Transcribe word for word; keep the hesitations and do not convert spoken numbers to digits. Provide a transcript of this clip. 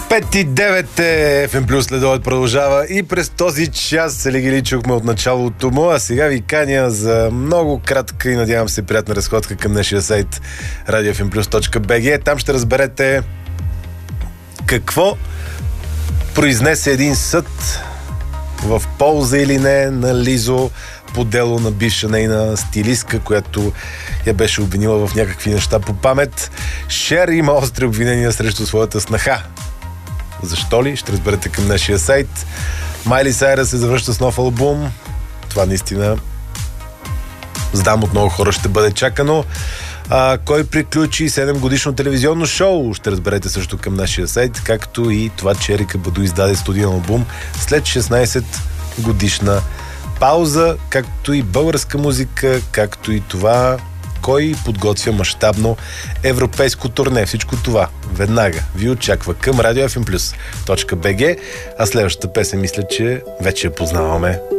пет и девет е еф ем Плюс следобед продължава и през този час се ли ги ли чухме от началото му, а сега ви каня за много кратка и надявам се приятна разходка към нашия сайт радио еф ем плюс точка би джи. Там ще разберете какво произнесе един съд в полза или не на Лизо по дело на бивша нейна стилистка, която я беше обвинила в някакви неща по памет. Шер има остри обвинения срещу своята снаха. Защо ли? Ще разберете към нашия сайт. Майли Сайръс се завръща с нов албум. Това наистина, знам, от много хора ще бъде чакано. А, кой приключи седем годишно телевизионно шоу? Ще разберете също към нашия сайт, както и това, че Ерика Баду издаде студиен албум след шестнайсет годишна пауза, както и българска музика, както и това кой подготвя мащабно европейско турне. Всичко това веднага ви очаква към радио еф ем плюс точка би джи, а следващата песен мисля, че вече я познаваме.